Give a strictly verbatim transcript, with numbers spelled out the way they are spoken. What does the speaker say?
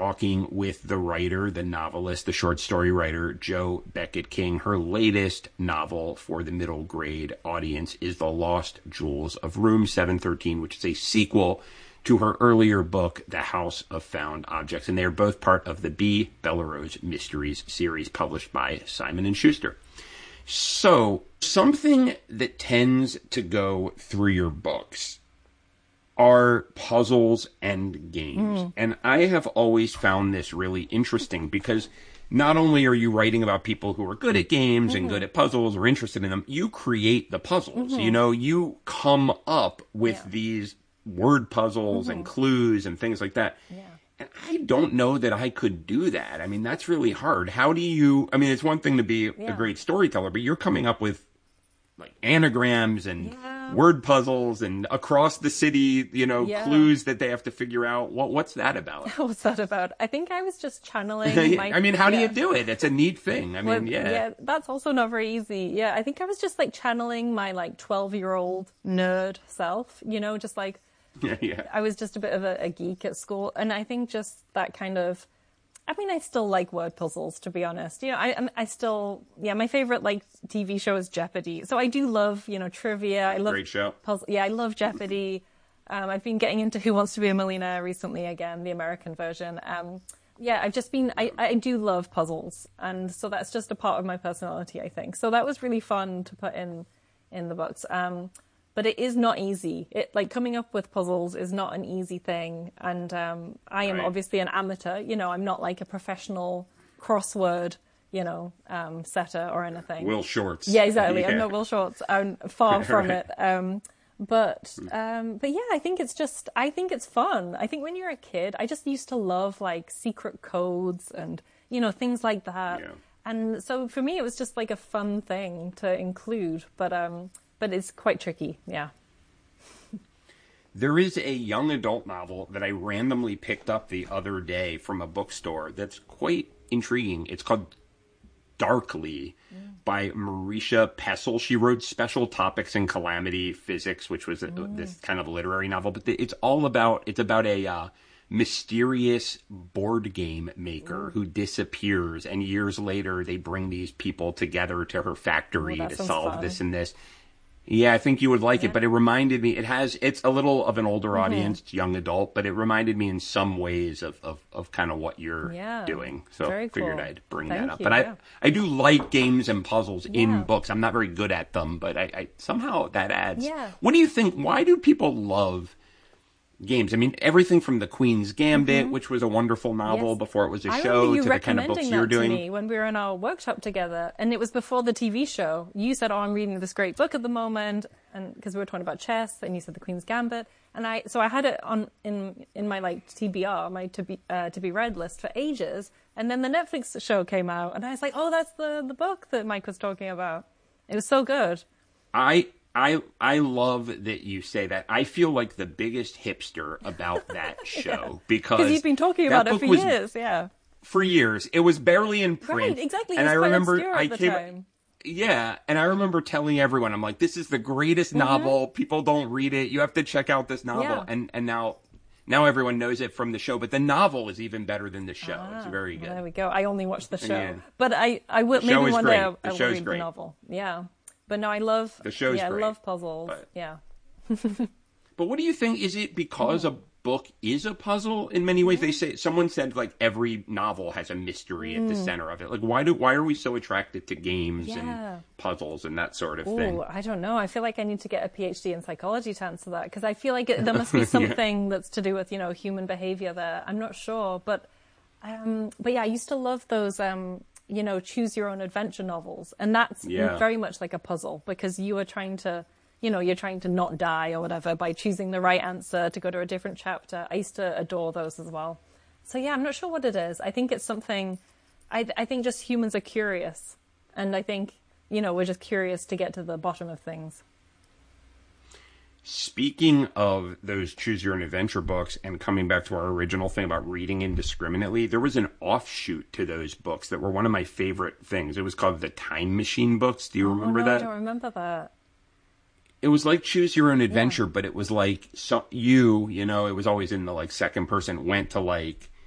talking with the writer, the novelist, the short story writer, Jo Beckett-King. Her latest novel for the middle grade audience is The Lost Jewels of Room seven thirteen, which is a sequel to her earlier book, The House of Found Objects. And they are both part of the B. Bellerose Mysteries series published by Simon and Schuster. So, something that tends to go through your books are puzzles and games. Mm. And I have always found this really interesting because not only are you writing about people who are good at games mm-hmm. and good at puzzles or interested in them, you create the puzzles. Mm-hmm. You know, you come up with yeah. these word puzzles mm-hmm. and clues and things like that. Yeah. And I don't know that I could do that. I mean, that's really hard. How do you, I mean, it's one thing to be yeah. a great storyteller, but you're coming up with like anagrams and yeah. word puzzles and across the city, you know, yeah. clues that they have to figure out. What What's that about? What's that about? I think I was just channeling my... I mean, how yeah. do you do it? It's a neat thing. I well, mean, yeah. Yeah, that's also not very easy. Yeah, I think I was just like channeling my like twelve-year-old nerd self, you know, just like... Yeah, yeah. I was just a bit of a, a geek at school, and I think just that kind of, I mean, I still like word puzzles, to be honest. You know, I I still, yeah, my favorite like T V show is Jeopardy. So I do love, you know, trivia. I love great show. Puzzle. Yeah, I love Jeopardy. Um, I've been getting into Who Wants to Be a Millionaire recently again, the American version. Um, yeah, I've just been, I, I do love puzzles, and so that's just a part of my personality, I think. So that was really fun to put in in the books. Um, But it is not easy. It like coming up with puzzles is not an easy thing. And um, I am right. obviously an amateur. You know, I'm not like a professional crossword, you know, um, setter or anything. Will Shortz. Yeah, exactly. Yeah. I'm not Will Shortz. I'm far from right. it. Um, but um, but yeah, I think it's just, I think it's fun. I think when you're a kid, I just used to love like secret codes and, you know, things like that. Yeah. And so for me, it was just like a fun thing to include. But um. But it's quite tricky, yeah. There is a young adult novel that I randomly picked up the other day from a bookstore that's quite intriguing. It's called Darkly mm. by Marisha Pessl. She wrote Special Topics in Calamity Physics, which was a, mm. this kind of literary novel. But it's all about, it's about a uh, mysterious board game maker mm. who disappears. And years later, they bring these people together to her factory Ooh, to solve fun. this and this. Yeah, I think you would like yeah. it, but it reminded me, it has, it's a little of an older mm-hmm. audience, it's young adult, but it reminded me in some ways of, of, of kind of what you're yeah. doing. So very I figured cool. I'd bring Thank that up. you, But yeah. I, I do like games and puzzles yeah. in books. I'm not very good at them, but I, I somehow that adds. Yeah. What do you think, why do people love games? I mean, everything from The Queen's Gambit, mm-hmm. which was a wonderful novel yes. before it was a I show, you to the kind of books you're that doing. To me when we were in our workshop together, and it was before the T V show. You said, "Oh, I'm reading this great book at the moment," and because we were talking about chess, and you said The Queen's Gambit, and I so I had it on in in my like T B R, my to be uh, to be read list for ages, and then the Netflix show came out, and I was like, "Oh, that's the the book that Mike was talking about." It was so good. I. I I love that you say that. I feel like the biggest hipster about that show yeah. because you've been talking about it for was, years, yeah. For years, it was barely in print. Right, exactly. And it was I quite remember obscure I at the came, time. yeah, and I remember telling everyone, I'm like, "This is the greatest mm-hmm. novel. People don't read it. You have to check out this novel." Yeah. And and now. Now everyone knows it from the show, but the novel is even better than the show. Ah, it's very good. Well, there we go. I only watched the show, yeah. but I I will maybe one great. day I, I will read great. the novel. Yeah. But no, I love the show's yeah, great, I love puzzles. But, yeah. but what do you think? Is it because a book is a puzzle in many ways? Mm-hmm. They say someone said like every novel has a mystery at mm. the center of it. Like why do why are we so attracted to games yeah. and puzzles and that sort of Ooh, thing? I don't know. I feel like I need to get a PhD in psychology to answer that because I feel like it, there must be something yeah. that's to do with you know human behavior there. I'm not sure, but um, but yeah, I used to love those. Um, you know, choose your own adventure novels. And that's yeah. very much like a puzzle because you are trying to, you know, you're trying to not die or whatever by choosing the right answer to go to a different chapter. I used to adore those as well. So yeah, I'm not sure what it is. I think it's something, I, I think just humans are curious. And I think, you know, we're just curious to get to the bottom of things. Speaking of those choose your own adventure books and coming back to our original thing about reading indiscriminately, there was an offshoot to those books that were one of my favorite things. It was called the Time Machine books. Do you oh, remember no, that? I don't remember that. It was like choose your own adventure, yeah. but it was like so, you, you know, it was always in the like second person, went to like